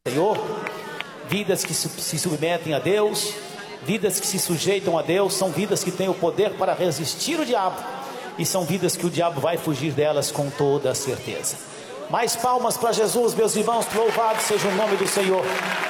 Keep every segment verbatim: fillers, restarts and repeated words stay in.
Senhor, vidas que se submetem a Deus, vidas que se sujeitam a Deus, são vidas que têm o poder para resistir o diabo, e são vidas que o diabo vai fugir delas com toda a certeza. Mais palmas para Jesus, meus irmãos, louvado seja o nome do Senhor.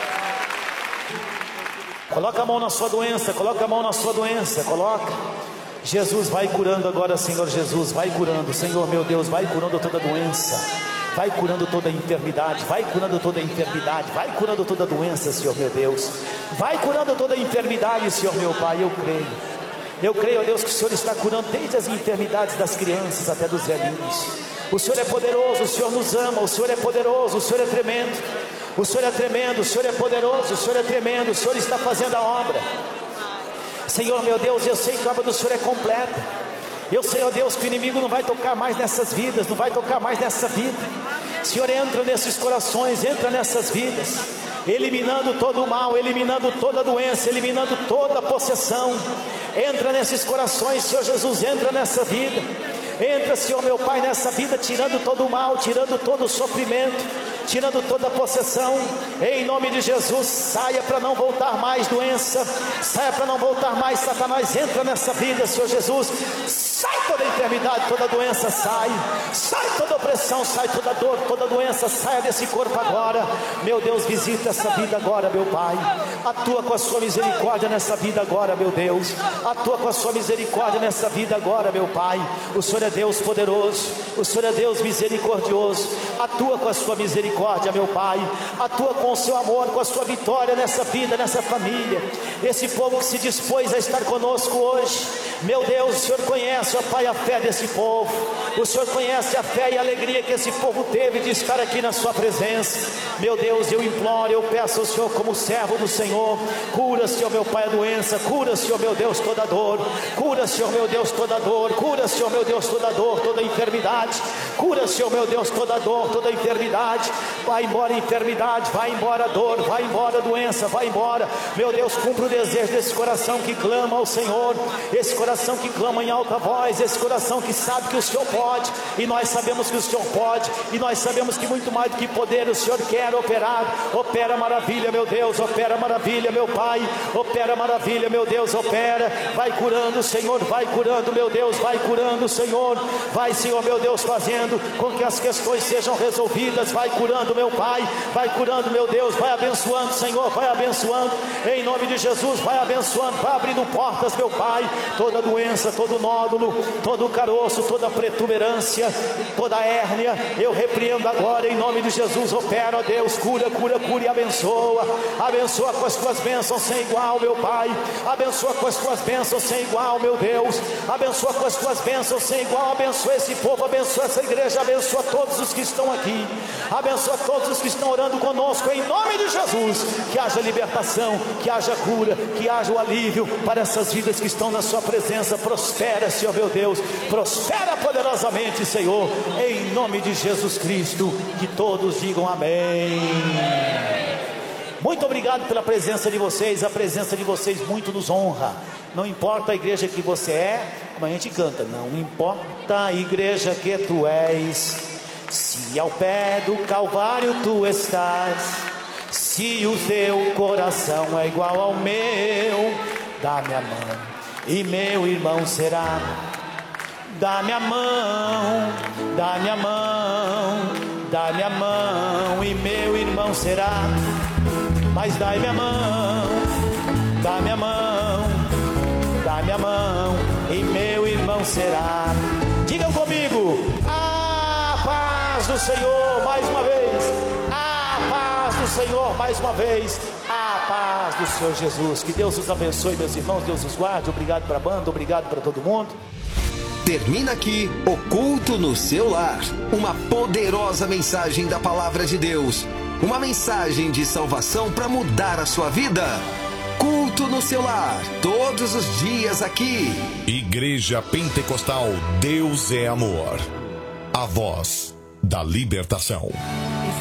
Coloca a mão na sua doença, coloca a mão na sua doença, coloca. Jesus vai curando agora, Senhor Jesus, vai curando, Senhor meu Deus, vai curando toda doença, vai curando toda enfermidade, vai curando toda enfermidade, vai curando toda doença, Senhor meu Deus, vai curando toda enfermidade, Senhor meu Pai, eu creio, eu creio, ó Deus, que o Senhor está curando desde as enfermidades das crianças até dos velhinhos. O Senhor é poderoso, o Senhor nos ama, o Senhor é poderoso, o Senhor é tremendo, o Senhor é tremendo, o Senhor é poderoso, o Senhor é tremendo, o Senhor está fazendo a obra. Senhor meu Deus, eu sei que a obra do Senhor é completa. Eu sei, ó Deus, que o inimigo não vai tocar mais nessas vidas, não vai tocar mais nessa vida. Senhor, entra nesses corações, entra nessas vidas, eliminando todo o mal, eliminando toda a doença, eliminando toda a possessão. Entra nesses corações, Senhor Jesus, entra nessa vida. Entra, Senhor meu Pai, nessa vida, tirando todo o mal, tirando todo o sofrimento, tirando toda a possessão, em nome de Jesus. Saia para não voltar mais doença, saia para não voltar mais Satanás. Entra nessa vida, Senhor Jesus. Sai toda enfermidade, toda doença, sai, sai toda opressão, sai toda dor, toda doença, saia desse corpo agora. Meu Deus, visita essa vida agora, meu Pai. Atua com a sua misericórdia nessa vida agora, meu Deus. Atua com a sua misericórdia nessa vida agora, meu Pai. O Senhor é Deus poderoso, o Senhor é Deus misericordioso. Atua com a sua misericórdia, meu Pai. Atua com o seu amor, com a sua vitória nessa vida, nessa família. Esse povo que se dispôs a estar conosco hoje, meu Deus, o Senhor conhece, ó Pai, a fé desse povo. O Senhor conhece a fé e a alegria que esse povo teve de estar aqui na sua presença. Meu Deus, eu imploro, eu peço ao Senhor como servo do Senhor, cura, Senhor meu Pai, a doença, cura, Senhor meu Deus, toda dor, cura, Senhor meu Deus, toda dor, cura, Senhor meu Deus, toda dor, toda enfermidade, cura, Senhor meu Deus, toda dor, toda enfermidade. Vai embora enfermidade, vai embora dor, vai embora doença, vai embora. Meu Deus, cumpra o desejo desse coração que clama ao Senhor, esse coração que clama em alta voz, esse coração que sabe que o Senhor pode, e nós sabemos que o Senhor pode, e nós sabemos que muito mais do que poder o Senhor quer operar. Opera maravilha, meu Deus, opera maravilha, meu Pai, opera maravilha, meu Deus, opera. Vai curando, Senhor, vai curando, meu Deus, vai curando, Senhor. Vai, Senhor, meu Deus, fazendo com que as questões sejam resolvidas. Vai curando, meu Pai, vai curando, meu Deus, vai abençoando, Senhor, vai abençoando, em nome de Jesus, vai abençoando, vai abrindo portas, meu Pai. Toda doença, todo nódulo, todo caroço, toda protuberância, toda hérnia, eu repreendo agora, em nome de Jesus. Opera, ó Deus, cura, cura, cura e abençoa. Abençoa com as tuas bênçãos sem igual, meu Pai. Abençoa com as tuas bênçãos sem igual, meu Deus. Abençoa com as tuas bênçãos sem igual. Abençoa esse povo, abençoa essa igreja, abençoa todos os que estão aqui, abençoa todos os que estão orando conosco, em nome de Jesus. Que haja libertação, que haja cura, que haja o alívio para essas vidas que estão na sua presença. Prospera, Senhor meu Deus, prospera poderosamente, Senhor, em nome de Jesus Cristo. Que todos digam amém. Muito obrigado pela presença de vocês. A presença de vocês muito nos honra. Não importa a igreja que você é, como a gente canta, não importa a igreja que tu és, se ao pé do Calvário tu estás, se o teu coração é igual ao meu, dá-me a mão e meu irmão será. Dá-me a mão, dá-me a mão, dá-me a mão e meu irmão será. Mas dá-me a mão, dá-me a mão, dá-me a mão e meu irmão será. Digam comigo: a paz do Senhor, mais uma vez. A paz do Senhor, mais uma vez. A paz do Senhor Jesus. Que Deus os abençoe, meus irmãos, Deus os guarde. Obrigado para a banda, obrigado para todo mundo. Termina aqui o Culto no Seu Lar, uma poderosa mensagem da Palavra de Deus, uma mensagem de salvação para mudar a sua vida. Culto no Seu Lar, todos os dias aqui. Igreja Pentecostal Deus é Amor, a voz da libertação.